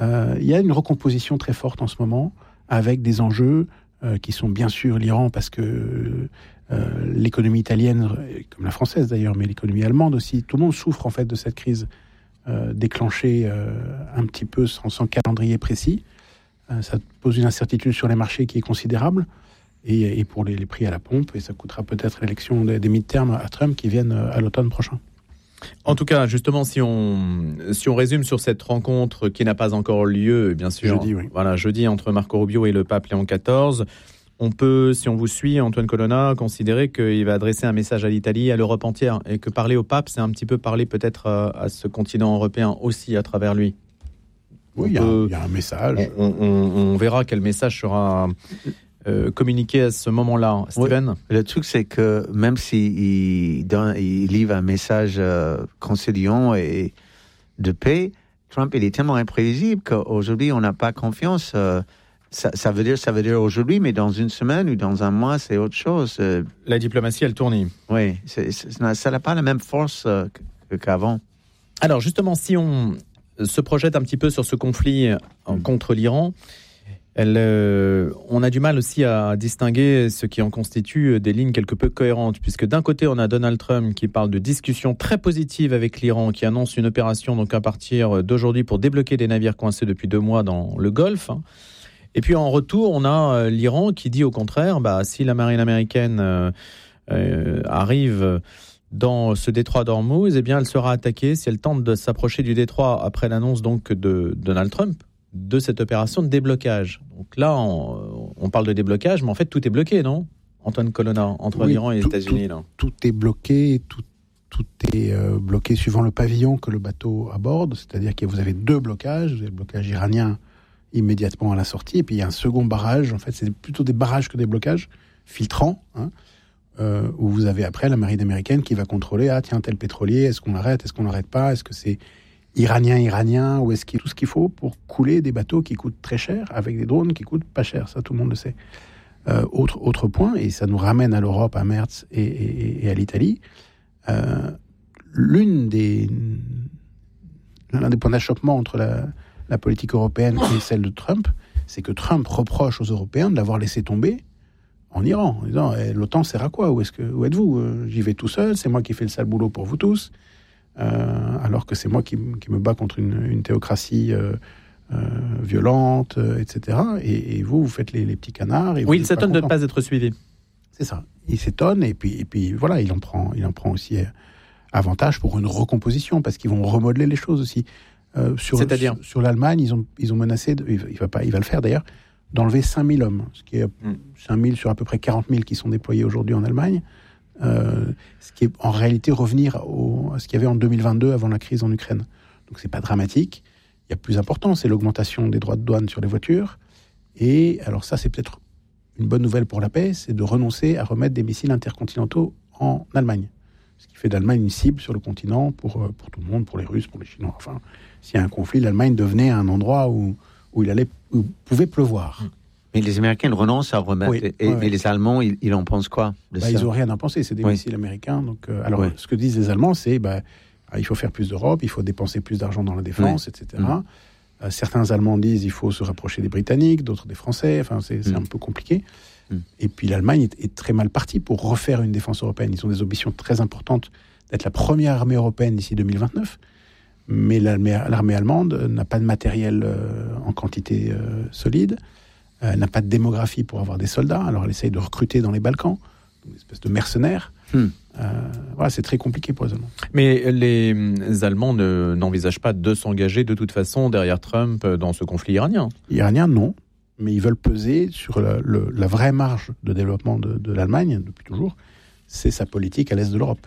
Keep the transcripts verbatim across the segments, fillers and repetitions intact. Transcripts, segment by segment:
Euh, il y a une recomposition très forte en ce moment, avec des enjeux euh, qui sont bien sûr l'Iran, parce que euh, l'économie italienne, comme la française d'ailleurs, mais l'économie allemande aussi, tout le monde souffre en fait de cette crise euh, déclenchée euh, un petit peu sans, sans calendrier précis. Euh, ça pose une incertitude sur les marchés qui est considérable, et, et pour les, les prix à la pompe, et ça coûtera peut-être l'élection des, des mid-terms à Trump qui viennent à l'automne prochain. En tout cas, justement, si on, si on résume sur cette rencontre qui n'a pas encore lieu, bien sûr, jeudi, oui. voilà, jeudi entre Marco Rubio et le pape Léon quatorze, on peut, si on vous suit, Antoine Colonna, considérer qu'il va adresser un message à l'Italie, à l'Europe entière, et que parler au pape, c'est un petit peu parler peut-être à, à ce continent européen aussi à travers lui. Oui, il y, peut, y a un message. On, on, on verra quel message sera euh, communiqué à ce moment-là. Steven ? Oui, le truc, c'est que même s'il il, il livre un message euh, conciliant et de paix, Trump, il est tellement imprévisible qu'aujourd'hui, on n'a pas confiance. Euh, ça, ça veut dire, ça veut dire aujourd'hui, mais dans une semaine ou dans un mois, c'est autre chose. Euh, La diplomatie, elle tourne. Oui, c'est, c'est, ça n'a pas la même force euh, qu'avant. Alors, justement, si on se projette un petit peu sur ce conflit mmh. contre l'Iran, Elle, euh, on a du mal aussi à distinguer ce qui en constitue des lignes quelque peu cohérentes, puisque d'un côté, on a Donald Trump qui parle de discussions très positives avec l'Iran, qui annonce une opération donc à partir d'aujourd'hui pour débloquer des navires coincés depuis deux mois dans le Golfe. Et puis en retour, on a l'Iran qui dit au contraire, bah, si la marine américaine euh, euh, arrive dans ce détroit d'Ormuz, eh bien, elle sera attaquée si elle tente de s'approcher du détroit après l'annonce donc de Donald Trump de cette opération de déblocage. Donc là, on, on parle de déblocage, mais en fait, tout est bloqué, non, Antoine Colonna, entre oui, l'Iran et les États-Unis, tout, là. Tout est bloqué, tout, tout est euh, bloqué suivant le pavillon que le bateau aborde, c'est-à-dire que vous avez deux blocages, vous avez le blocage iranien immédiatement à la sortie, et puis il y a un second barrage, en fait, c'est plutôt des barrages que des blocages, filtrants, hein, euh, où vous avez après la marine américaine qui va contrôler, ah tiens, tel pétrolier, est-ce qu'on l'arrête, est-ce qu'on l'arrête pas, est-ce que c'est iranien, iranien, ou est-ce qu'il y a tout ce qu'il faut pour couler des bateaux qui coûtent très cher avec des drones qui coûtent pas cher, ça tout le monde le sait. Euh, autre, autre point, et ça nous ramène à l'Europe, à Merz et, et, et à l'Italie, euh, l'une des, l'un des points d'achoppement entre la, la politique européenne et celle de Trump, c'est que Trump reproche aux Européens de l'avoir laissé tomber en Iran, en disant eh, l'OTAN sert à quoi, où, est-ce que, où êtes-vous euh, J'y vais tout seul, c'est moi qui fais le sale boulot pour vous tous. Euh, alors que c'est moi qui, qui me bats contre une, une théocratie euh, euh, violente, euh, et cetera. Et, et vous, vous faites les, les petits canards. Et oui, il s'étonne de ne pas être suivi. C'est ça. Il s'étonne et puis, et puis voilà, il en prend, il en prend aussi avantage pour une recomposition parce qu'ils vont remodeler les choses aussi. Euh, sur, C'est-à-dire sur, sur l'Allemagne, ils ont, ils ont menacé, de, il va pas, il va le faire d'ailleurs, d'enlever cinq mille hommes, ce qui est mm. cinq mille sur à peu près quarante mille qui sont déployés aujourd'hui en Allemagne. Euh, ce qui est en réalité revenir au, à ce qu'il y avait en deux mille vingt-deux avant la crise en Ukraine. Donc c'est pas dramatique. Il y a plus important, c'est l'augmentation des droits de douane sur les voitures. Et alors ça, c'est peut-être une bonne nouvelle pour la paix, c'est de renoncer à remettre des missiles intercontinentaux en Allemagne. Ce qui fait d'Allemagne une cible sur le continent pour, pour tout le monde, pour les Russes, pour les Chinois. Enfin, s'il y a un conflit, l'Allemagne devenait un endroit où, où il allait, où pouvait pleuvoir. Mmh. Mais les Américains renoncent à remettre. Oui, et, ouais, mais ouais. les Allemands, ils, ils en pensent quoi de bah, ça? Ils n'ont rien à penser, c'est des oui. missiles américains. Donc, euh, alors, oui. ce que disent les Allemands, c'est bah, il faut faire plus d'Europe, il faut dépenser plus d'argent dans la défense, oui. et cetera. Mmh. Euh, certains Allemands disent il faut se rapprocher des Britanniques, d'autres des Français. Enfin, c'est, c'est mmh. un peu compliqué. Mmh. Et puis l'Allemagne est, est très mal partie pour refaire une défense européenne. Ils ont des ambitions très importantes d'être la première armée européenne d'ici deux mille vingt-neuf. Mais l'armée, l'armée allemande n'a pas de matériel euh, en quantité euh, solide. Elle n'a pas de démographie pour avoir des soldats, alors elle essaye de recruter dans les Balkans, une espèce de mercenaires. Hmm. Euh, voilà, c'est très compliqué pour les Allemands. Mais les Allemands ne, n'envisagent pas de s'engager de toute façon derrière Trump dans ce conflit iranien. Iranien, non, mais ils veulent peser sur la, le, la vraie marge de développement de, de l'Allemagne, depuis toujours, c'est sa politique à l'est de l'Europe.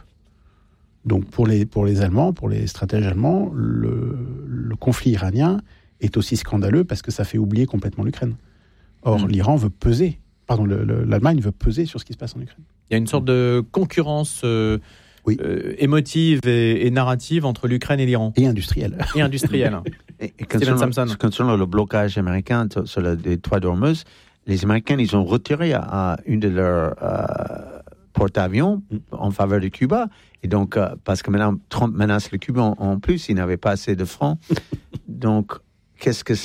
Donc pour les, pour les Allemands, pour les stratèges allemands, le, le conflit iranien est aussi scandaleux parce que ça fait oublier complètement l'Ukraine. Or, mmh. l'Iran veut peser, pardon, le, le, l'Allemagne veut peser sur ce qui se passe en Ukraine. Il y a une sorte de concurrence euh, oui. euh, émotive et, et narrative entre l'Ukraine et l'Iran. Et industrielle. Et industrielle. et, et concernant, concernant le blocage américain sur le détroit d'Ormuz, les Américains, ils ont retiré à, à une de leurs euh, porte-avions mmh. en faveur de Cuba. Et donc, euh, parce que maintenant, Trump menace le Cuba en, en plus, il n'avait pas assez de francs. Donc, qu'est-ce que